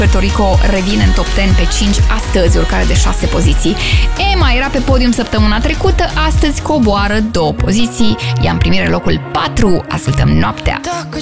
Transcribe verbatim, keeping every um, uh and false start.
Puerto Rico revine în top zece pe cinci astăzi, urcare de șase poziții. Emma era pe podium săptămâna trecută, astăzi coboară două poziții, ea în primire locul patru. Ascultăm Noaptea.